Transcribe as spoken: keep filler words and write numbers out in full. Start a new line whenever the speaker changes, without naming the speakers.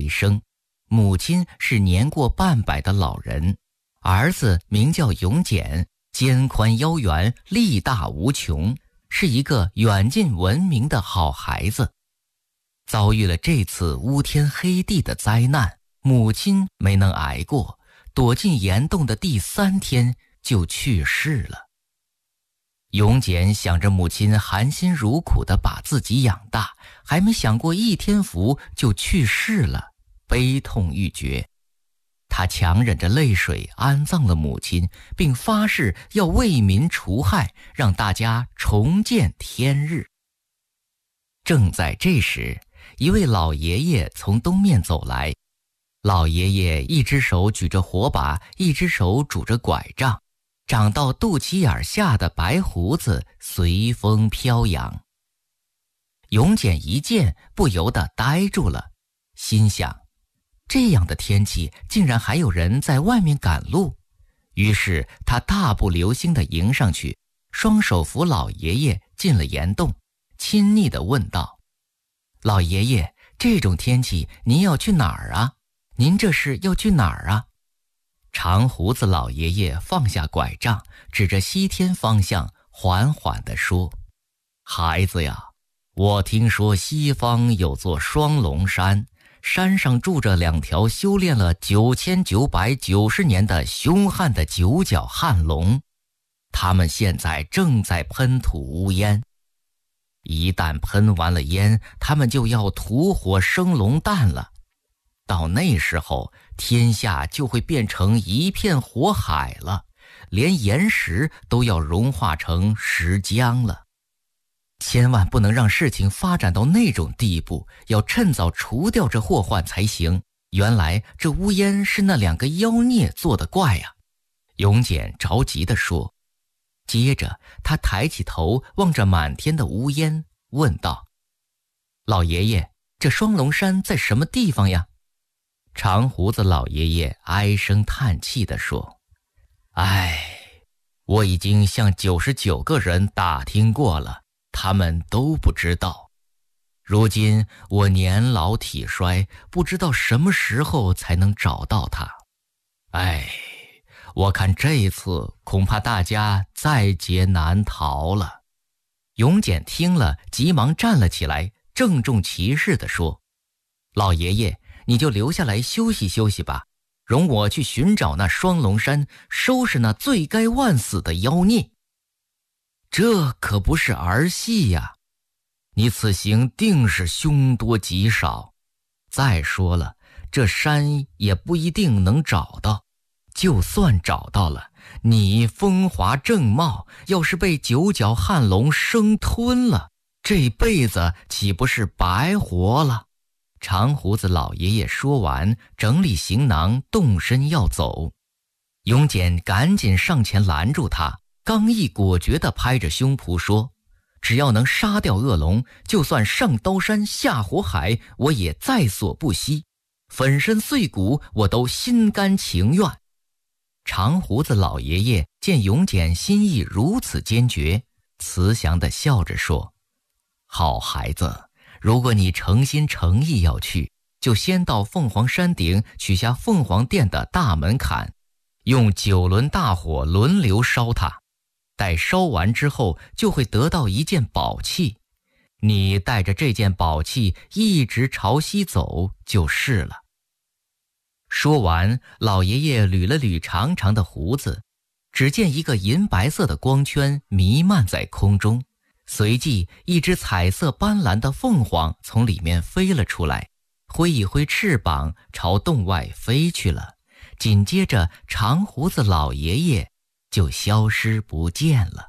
生，母亲是年过半百的老人，儿子名叫永简，肩宽腰圆，力大无穷，是一个远近闻名的好孩子。遭遇了这次乌天黑地的灾难，母亲没能挨过，躲进岩洞的第三天就去世了。永简想着母亲含辛茹苦地把自己养大，还没享过一天福就去世了，悲痛欲绝。他强忍着泪水安葬了母亲，并发誓要为民除害，让大家重见天日。正在这时，一位老爷爷从东面走来，老爷爷一只手举着火把，一只手拄着拐杖，长到肚脐眼下的白胡子随风飘扬。永简一见，不由得呆住了，心想，这样的天气竟然还有人在外面赶路。于是他大步流星地迎上去，双手扶老爷爷进了岩洞，亲昵地问道：老爷爷，这种天气您要去哪儿啊？您这是要去哪儿啊？长胡子老爷爷放下拐杖，指着西天方向，缓缓地说：孩子呀，我听说西方有座双龙山，山上住着两条修炼了九千九百九十年的凶悍的九角悍龙，他们现在正在喷吐乌烟。一旦喷完了烟，他们就要吐火生龙蛋了。到那时候，天下就会变成一片火海了，连岩石都要融化成石浆了。千万不能让事情发展到那种地步，要趁早除掉这祸患才行。原来这乌烟是那两个妖孽做的怪呀！永简着急地说。接着他抬起头望着满天的乌烟，问道：老爷爷，这双龙山在什么地方呀？长胡子老爷爷唉声叹气地说：唉，我已经向九十九个人打听过了，他们都不知道。如今我年老体衰，不知道什么时候才能找到他。唉，我看这一次恐怕大家在劫难逃了。永简听了，急忙站了起来，郑重其事地说：老爷爷，你就留下来休息休息吧，容我去寻找那双龙山，收拾那罪该万死的妖孽。这可不是儿戏呀，你此行定是凶多吉少。再说了，这山也不一定能找到，就算找到了，你风华正茂，要是被九角悍龙生吞了，这辈子岂不是白活了？长胡子老爷爷说完，整理行囊，动身要走。永简赶紧上前拦住他，刚毅果决地拍着胸脯说：只要能杀掉恶龙，就算上刀山下火海，我也在所不惜，粉身碎骨我都心甘情愿。长胡子老爷爷见永简心意如此坚决，慈祥地笑着说：好孩子，如果你诚心诚意要去，就先到凤凰山顶取下凤凰殿的大门槛，用九轮大火轮流烧它，待烧完之后就会得到一件宝器，你带着这件宝器一直朝西走就是了。说完，老爷爷捋了捋长长的胡子，只见一个银白色的光圈弥漫在空中，随即一只彩色斑斓的凤凰从里面飞了出来，挥一挥翅膀朝洞外飞去了。紧接着长胡子老爷爷就消失不见了。